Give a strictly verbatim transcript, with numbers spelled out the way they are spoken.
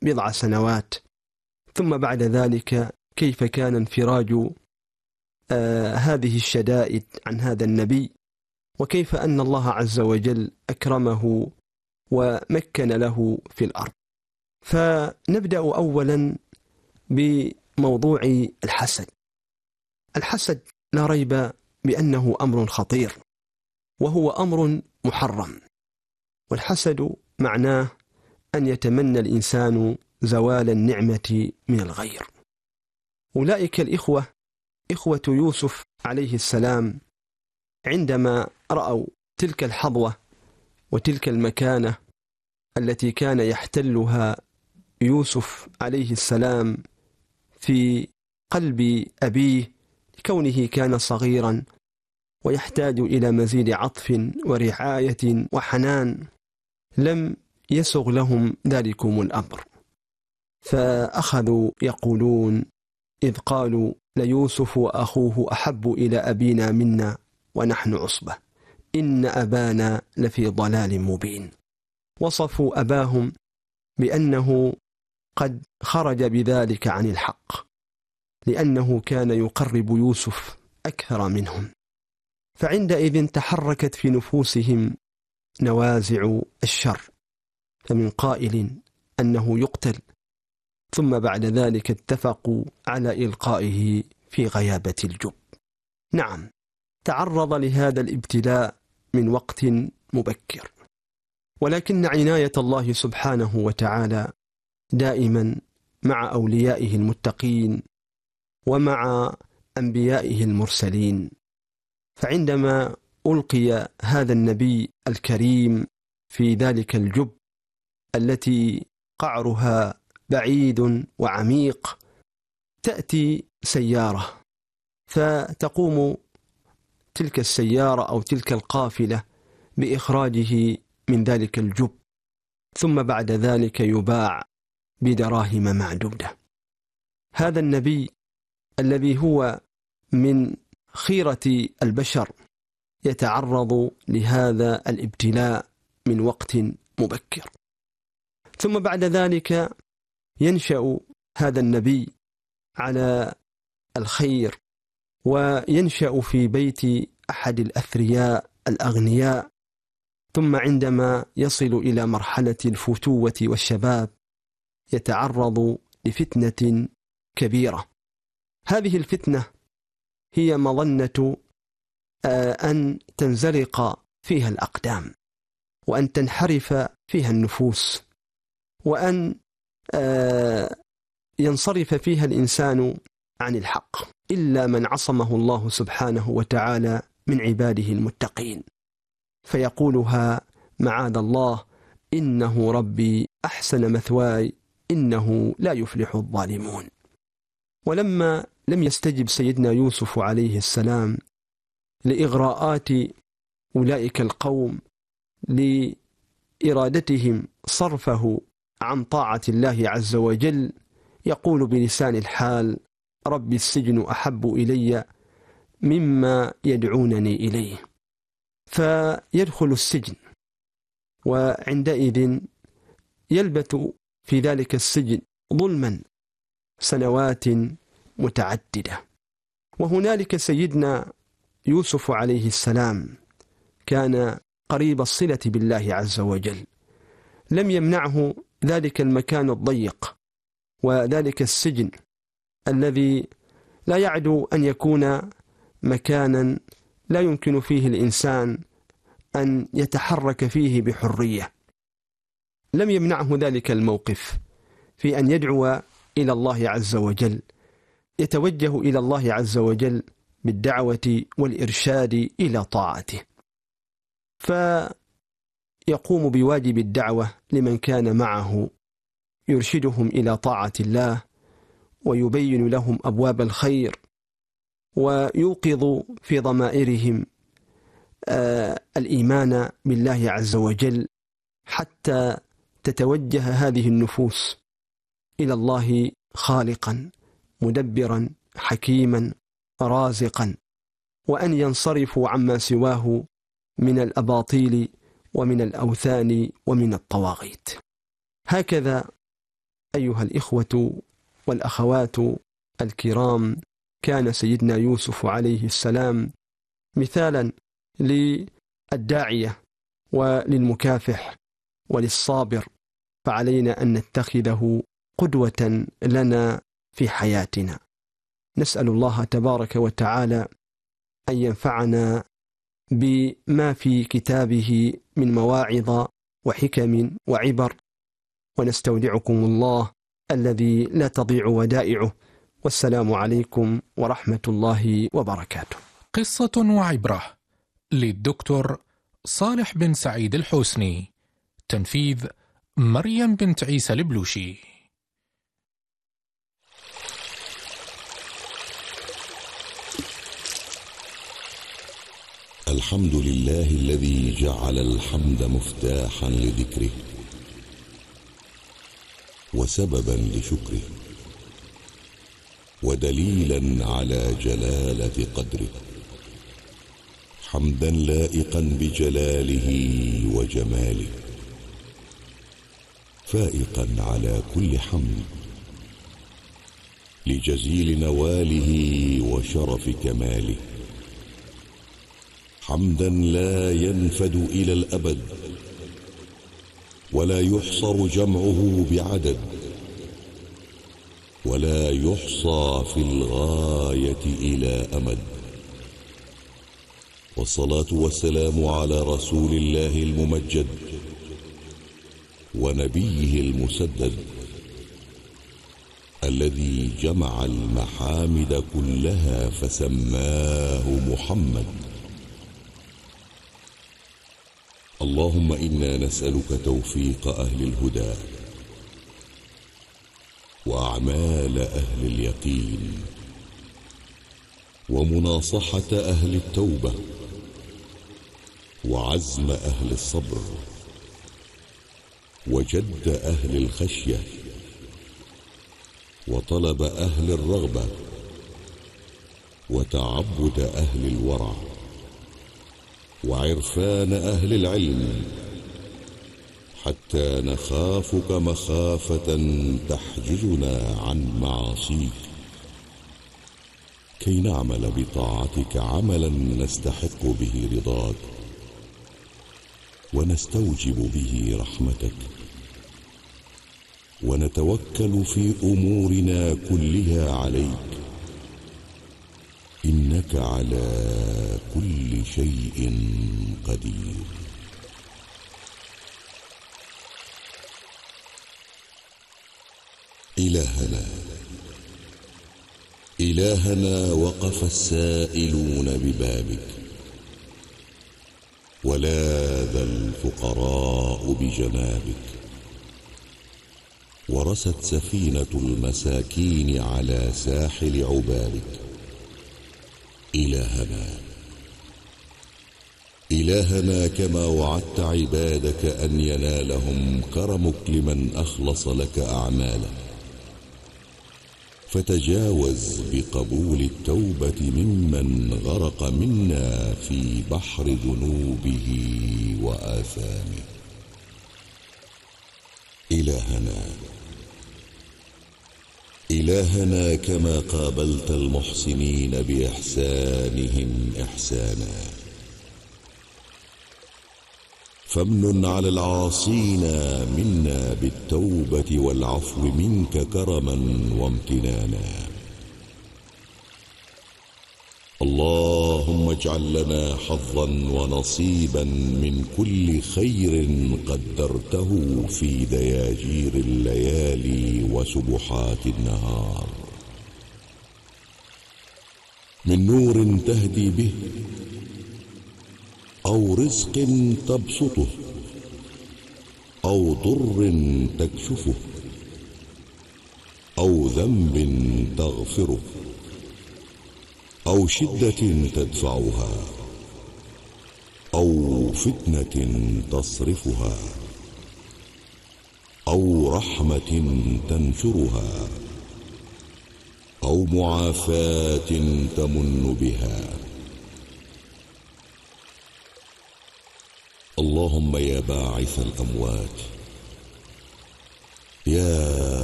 بضع سنوات، ثم بعد ذلك كيف كان انفراج آه هذه الشدائد عن هذا النبي، وكيف أن الله عز وجل أكرمه ومكن له في الأرض. فنبدأ أولا بموضوع الحسد. الحسد لا ريب بأنه أمر خطير، وهو أمر محرم. والحسد معناه أن يتمنى الإنسان زوال النعمة من الغير. أولئك الإخوة إخوة يوسف عليه السلام عندما رأوا تلك الحظوة وتلك المكانة التي كان يحتلها يوسف عليه السلام في قلب أبيه لكونه كان صغيرا ويحتاج إلى مزيد عطف ورعاية وحنان، لم يسغ لهم ذلكم الأمر، فأخذوا يقولون إذ قالوا ليوسف وأخوه أحب إلى أبينا منا ونحن عصبة إن أبانا لفي ضلال مبين. وصفوا أباهم بأنه قد خرج بذلك عن الحق، لأنه كان يقرب يوسف أكثر منهم. فعندئذ تحركت في نفوسهم نوازع الشر، فمن قائل أنه يقتل، ثم بعد ذلك اتفقوا على إلقائه في غيابة الجب. نعم، تعرض لهذا الابتلاء من وقت مبكر، ولكن عناية الله سبحانه وتعالى دائما مع أوليائه المتقين ومع أنبيائه المرسلين. فعندما ألقي هذا النبي الكريم في ذلك الجب التي قعرها بعيد وعميق، تأتي سيارة، فتقوم تلك السيارة أو تلك القافلة بإخراجه من ذلك الجب، ثم بعد ذلك يباع بدراهم معدودة. هذا النبي الذي هو من خيرة البشر يتعرض لهذا الابتلاء من وقت مبكر. ثم بعد ذلك ينشأ هذا النبي على الخير، وينشأ في بيت أحد الأثرياء الأغنياء، ثم عندما يصل إلى مرحلة الفتوة والشباب يتعرض لفتنة كبيرة. هذه الفتنة هي مظنة أن تنزلق فيها الأقدام، وأن تنحرف فيها النفوس، وأن ينصرف فيها الإنسان عن الحق، إلا من عصمه الله سبحانه وتعالى من عباده المتقين، فيقولها معاذ الله إنه ربي أحسن مثواي إنه لا يفلح الظالمون. ولما لم يستجب سيدنا يوسف عليه السلام لإغراءات أولئك القوم لإرادتهم صرفه عن طاعة الله عز وجل، يقول بلسان الحال رب السجن أحب إلي مما يدعونني إليه، فيدخل السجن، وعندئذ يلبث في ذلك السجن ظلما سنوات متعددة. وهنالك سيدنا يوسف عليه السلام كان قريب الصلة بالله عز وجل، لم يمنعه ذلك المكان الضيق وذلك السجن الذي لا يعدو أن يكون مكانا لا يمكن فيه الإنسان أن يتحرك فيه بحرية. لم يمنعه ذلك الموقف في أن يدعو إلى الله عز وجل، يتوجه إلى الله عز وجل بالدعوة والإرشاد إلى طاعته، فيقوم بواجب الدعوة لمن كان معه، يرشدهم إلى طاعة الله ويبين لهم أبواب الخير، ويوقظ في ضمائرهم آه الإيمان بالله عز وجل، حتى تتوجه هذه النفوس إلى الله خالقا مدبرا حكيما رازقا، وأن ينصرفوا عما سواه من الأباطيل ومن الأوثان ومن الطواغيت. هكذا أيها الإخوة والأخوات الكرام، كان سيدنا يوسف عليه السلام مثالا للداعية وللمكافح وللصابر، فعلينا أن نتخذه قدوة لنا في حياتنا. نسأل الله تبارك وتعالى أن ينفعنا بما في كتابه من مواعظ وحكم وعبر، ونستودعكم الله الذي لا تضيع ودائعه، والسلام عليكم ورحمة الله وبركاته. قصة وعبرة للدكتور صالح بن سعيد الحسني، تنفيذ مريم بنت عيسى البلوشي. الحمد لله الذي جعل الحمد مفتاحا لذكره وسببا لشكره ودليلا على جلالة قدره، حمدا لائقا بجلاله وجماله، فائقا على كل حمد لجزيل نواله وشرف كماله، حمدا لا ينفد إلى الأبد ولا يحصر جمعه بعدد ولا يحصى في الغاية إلى أمد. والصلاة والسلام على رسول الله الممجد ونبيه المسدد، الذي جمع المحامد كلها فسماه محمد. اللهم إنا نسألك توفيق أهل الهدى وأعمال أهل اليقين ومناصحة أهل التوبة وعزم أهل الصبر وجد أهل الخشية وطلب أهل الرغبة وتعبد أهل الورع وعرفان أهل العلم، حتى نخافك مخافة تحجزنا عن معاصيك، كي نعمل بطاعتك عملا نستحق به رضاك ونستوجب به رحمتك، ونتوكل في أمورنا كلها عليك، إنك على كل شيء قدير. إلهنا إلهنا وقف السائلون ببابك، ولاذ الفقراء بجنابك، ورست سفينة المساكين على ساحل عبادك. إلهنا إلهنا كما وعدت عبادك أن ينالهم كرمك لمن أخلص لك أعماله، فتجاوز بقبول التوبة ممن غرق منا في بحر ذنوبه وآثامه. إلهنا إلهنا كما قابلت المحسنين بإحسانهم إحسانا، فامنن على العاصين منا بالتوبة والعفو منك كرما وامتنانا. اللهم اجعل لنا حظا ونصيبا من كل خير قدرته في دياجير الليالي وسبحات النهار، من نور تهدي به أو رزق تبسطه أو ضر تكشفه أو ذنب تغفره أو شدة تدفعها أو فتنة تصرفها أو رحمة تنشرها أو معافاة تمن بها. اللهم يا باعث الأموات، يا